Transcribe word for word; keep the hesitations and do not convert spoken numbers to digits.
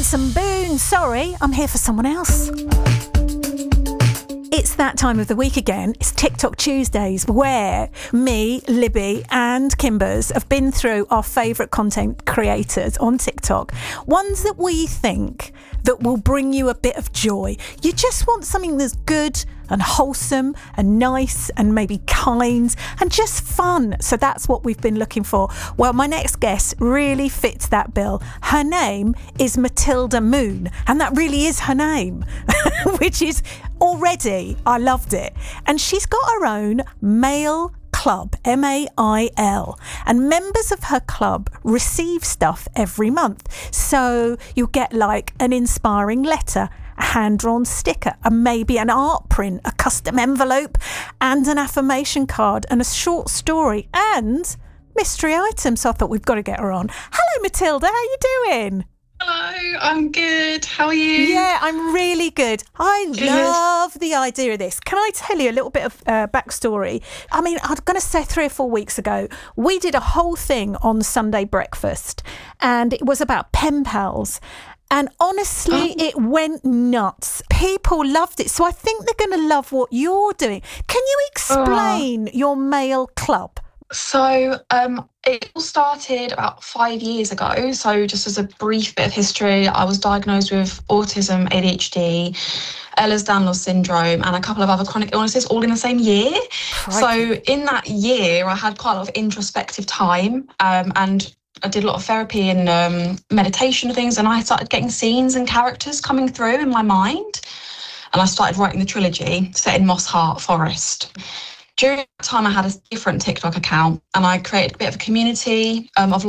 Alison Boone. Sorry, I'm here for someone else. It's that time of the week again. It's TikTok Tuesdays, where me, Libby and Kimbers have been through our favourite content creators on TikTok. Ones that we think that will bring you a bit of joy. You just want something that's good and wholesome and nice and maybe kind and just fun. So that's what we've been looking for. Well, my next guest really fits that bill. Her name is Matilda Moon, and that really is her name, which is already, I loved it. And she's got her own mail club, M A I L, and members of her club receive stuff every month. So you'll get like an inspiring letter, a hand-drawn sticker, and maybe an art print, a custom envelope, and an affirmation card, and a short story, and mystery items. So I thought we've got to get her on. Hello, Matilda. How are you doing? Hello, I'm good. How are you? Yeah, I'm really good. I Good. love the idea of this. Can I tell you a little bit of uh, backstory? I mean, I'm going to say three or four weeks ago, we did a whole thing on Sunday breakfast, and it was about pen pals. And honestly, Oh. it went nuts. People loved it. So I think they're going to love what you're doing. Can you explain your mail club? So um, it all started about five years ago. So just as a brief bit of history, I was diagnosed with autism, A D H D, Ehlers-Danlos syndrome, and a couple of other chronic illnesses all in the same year. Crikey. So in that year, I had quite a lot of introspective time, um, and I did a lot of therapy and um, meditation and things, and I started getting scenes and characters coming through in my mind. And I started writing the trilogy set in Moss Hart Forest. During that time, I had a different TikTok account, and I created a bit of a community um, of